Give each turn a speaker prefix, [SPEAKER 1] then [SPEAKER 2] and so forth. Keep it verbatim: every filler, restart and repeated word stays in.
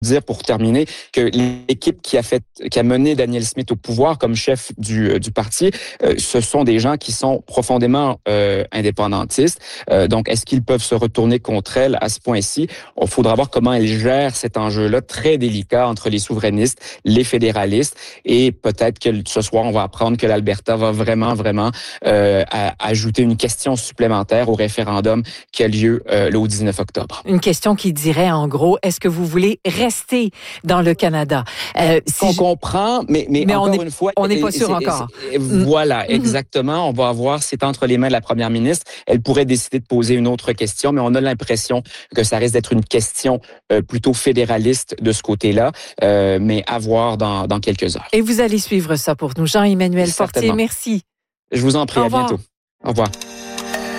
[SPEAKER 1] dire pour terminer que l'équipe qui a fait, qui a mené Danielle Smith au pouvoir comme chef du, du parti, euh, ce sont des gens qui sont profondément euh, indépendantistes. Euh, donc, est-ce qu'ils peuvent se retourner contre elle à ce point-ci? Il faudra voir comment elle gère cet enjeu-là très délicat entre les souverainistes, les fédéralistes, et peut-être que ce soir, on va apprendre que l'Alberta va vraiment, vraiment euh, à, ajouter une question supplémentaire au référendum qui a lieu euh, le dix-neuf octobre.
[SPEAKER 2] Une question qui dirait, en gros, est-ce que vous voulez rester dans le Canada?
[SPEAKER 1] Euh, si on je... comprend, mais, mais,
[SPEAKER 2] mais
[SPEAKER 1] encore
[SPEAKER 2] on est,
[SPEAKER 1] une fois...
[SPEAKER 2] On n'est pas sûr
[SPEAKER 1] c'est,
[SPEAKER 2] encore.
[SPEAKER 1] C'est, voilà, mm-hmm. exactement. On va voir, c'est entre les mains de la première ministre. Elle pourrait décider de poser une autre question, mais on a l'impression que ça risque d'être une question euh, plutôt fédéraliste de ce côté-là, euh, mais à voir dans, dans quelques heures.
[SPEAKER 2] Et vous allez suivre ça pour nous. Jean-Emmanuel Fortier, merci.
[SPEAKER 1] Je vous en prie, à bientôt. Au revoir.